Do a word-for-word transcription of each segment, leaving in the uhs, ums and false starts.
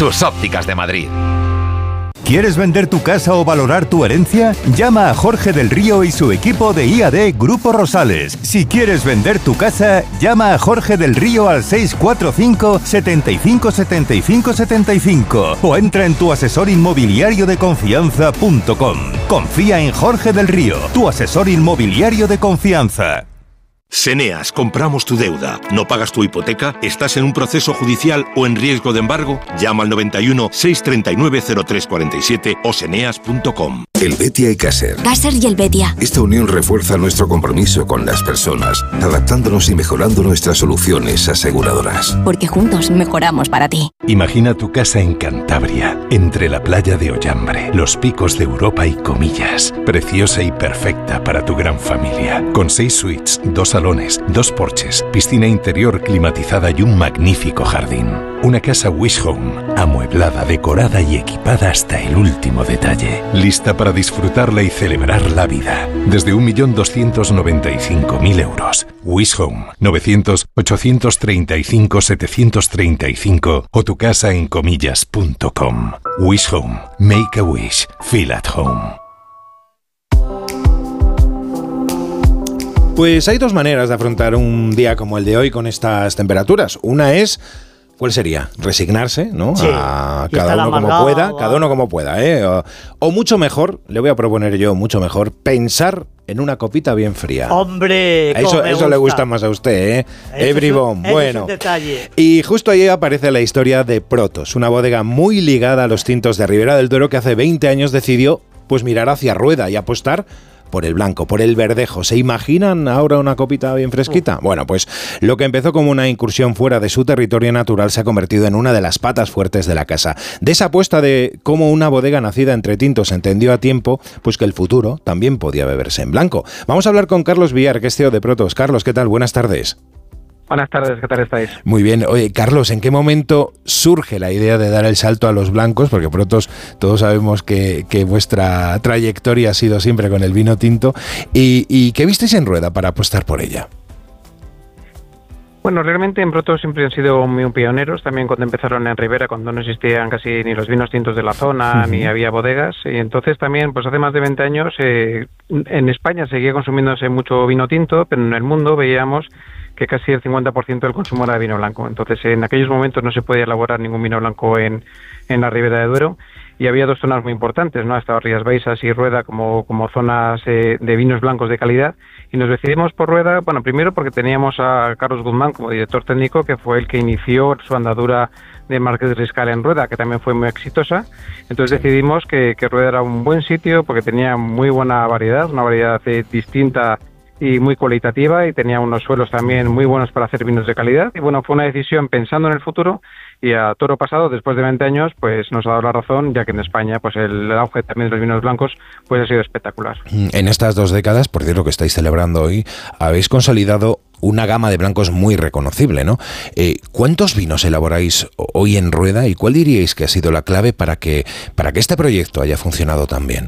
Tus Ópticas de Madrid. ¿Quieres vender tu casa o valorar tu herencia? Llama a Jorge del Río y su equipo de I A D Grupo Rosales. Si quieres vender tu casa, llama a Jorge del Río al seis cuatro cinco, siete cinco, siete cinco, siete cinco o entra en tu asesor inmobiliario de confianza punto com. Confía en Jorge del Río, tu asesor inmobiliario de confianza. Seneas, compramos tu deuda. ¿No pagas tu hipoteca? ¿Estás en un proceso judicial o en riesgo de embargo? Llama al noventa y uno, seiscientos treinta y nueve, cero tres cuarenta y siete o seneas punto com. Helvetia y Caser. Caser y Helvetia. Esta unión refuerza nuestro compromiso con las personas, adaptándonos y mejorando nuestras soluciones aseguradoras. Porque juntos mejoramos para ti. Imagina tu casa en Cantabria, entre la playa de Ollambre, los picos de Europa y Comillas. Preciosa y perfecta para tu gran familia. Con seis suites, dos salones, dos porches, piscina interior climatizada y un magnífico jardín. Una casa Wish Home, amueblada, decorada y equipada hasta el último detalle. Lista para disfrutarla y celebrar la vida. Desde un millón doscientos noventa y cinco mil euros. Wish Home, novecientos, ochocientos treinta y cinco, setecientos treinta y cinco o tu casa en comillas punto com. Wish Home, make a wish, feel at home. Pues hay dos maneras de afrontar un día como el de hoy con estas temperaturas. Una es, ¿cuál sería? Resignarse, ¿no? Sí, a cada uno como pueda, cada uno como pueda, ¿eh? O, o mucho mejor, le voy a proponer yo, mucho mejor, pensar en una copita bien fría. Hombre, eso, eso le gusta más a usted, ¿eh? Everybone, bueno. Es y justo ahí aparece la historia de Protos, una bodega muy ligada a los tintos de Ribera del Duero que hace veinte años decidió pues mirar hacia Rueda y apostar por el blanco, por el verdejo. ¿Se imaginan ahora una copita bien fresquita? Bueno, pues lo que empezó como una incursión fuera de su territorio natural se ha convertido en una de las patas fuertes de la casa. De esa apuesta de cómo una bodega nacida entre tintos entendió a tiempo, pues que el futuro también podía beberse en blanco. Vamos a hablar con Carlos Villar, que es C E O de Protos. Carlos, ¿qué tal? Buenas tardes. Buenas tardes, ¿qué tal estáis? Muy bien. Oye, Carlos, ¿en qué momento surge la idea de dar el salto a los blancos? Porque Protos, todos sabemos que, que vuestra trayectoria ha sido siempre con el vino tinto. ¿Y, y qué visteis en Rueda para apostar por ella? Bueno, realmente en Protos siempre han sido muy pioneros, también cuando empezaron en Ribera, cuando no existían casi ni los vinos tintos de la zona, uh-huh. ni había bodegas, y entonces también, pues hace más de veinte años, eh, en España seguía consumiéndose mucho vino tinto, pero en el mundo veíamos que casi el cincuenta por ciento del consumo era de vino blanco. Entonces, en aquellos momentos no se podía elaborar ningún vino blanco en, en la Ribera de Duero, y había dos zonas muy importantes, ¿no? Estaba Rías Baixas y Rueda como, como zonas eh, de vinos blancos de calidad, y nos decidimos por Rueda, bueno, primero porque teníamos a Carlos Guzmán como director técnico, que fue el que inició su andadura de Marqués de Riscal en Rueda, que también fue muy exitosa. Entonces decidimos que, que Rueda era un buen sitio porque tenía muy buena variedad, una variedad eh, distinta y muy cualitativa, y tenía unos suelos también muy buenos para hacer vinos de calidad. Y bueno, fue una decisión pensando en el futuro, y a toro pasado, después de veinte años, pues nos ha dado la razón, ya que en España pues el auge también de los vinos blancos pues ha sido espectacular. En estas dos décadas, por cierto, que estáis celebrando hoy, habéis consolidado una gama de blancos muy reconocible, ¿no? Eh, ¿Cuántos vinos elaboráis hoy en Rueda y cuál diríais que ha sido la clave para que, para que este proyecto haya funcionado tan bien?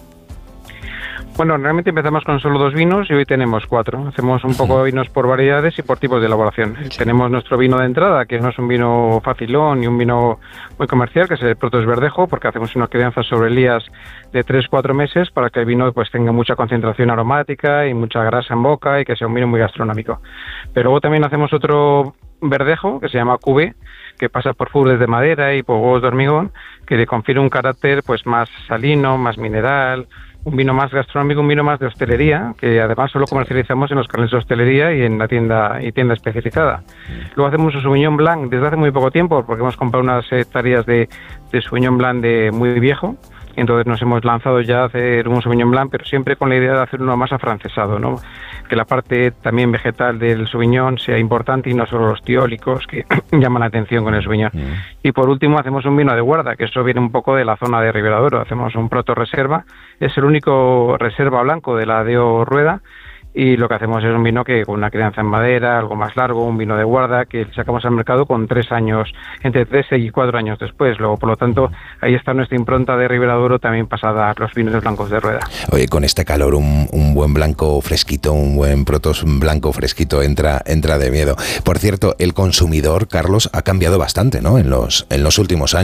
Bueno, realmente empezamos con solo dos vinos y hoy tenemos cuatro. Hacemos un poco de vinos por variedades y por tipos de elaboración. Sí. Tenemos nuestro vino de entrada, que no es un vino facilón ni un vino muy comercial, que es el Protos Verdejo, porque hacemos una crianza sobre lías de tres a cuatro meses para que el vino pues tenga mucha concentración aromática y mucha grasa en boca y que sea un vino muy gastronómico. Pero luego también hacemos otro verdejo que se llama Cuvée, que pasa por fures de madera y por huevos de hormigón, que le confiere un carácter pues más salino, más mineral, un vino más gastronómico, un vino más de hostelería, que además solo comercializamos en los canales de hostelería y en la tienda y tienda especializada. Luego hacemos un Sauvignon Blanc desde hace muy poco tiempo, porque hemos comprado unas hectáreas de, de Sauvignon Blanc de muy viejo. Entonces nos hemos lanzado ya a hacer un Sauvignon Blanc, pero siempre con la idea de hacer uno más afrancesado, ¿no? Que la parte también vegetal del Sauvignon sea importante y no solo los tiólicos que llaman la atención con el Sauvignon. Mm. Y por último hacemos un vino de guarda, que eso viene un poco de la zona de Ribera Duero. Hacemos un Proto Reserva, es el único reserva blanco de la Deo Rueda. Y lo que hacemos es un vino que con una crianza en madera, algo más largo, un vino de guarda, que sacamos al mercado con tres años, entre tres y cuatro años después. Luego, por lo tanto, ahí está nuestra impronta de Ribera Duero también pasada a los vinos blancos de Rueda. Oye, con este calor, un, un buen blanco fresquito, un buen Protos blanco fresquito entra, entra de miedo. Por cierto, el consumidor, Carlos, ha cambiado bastante, ¿no? En los, en los últimos años.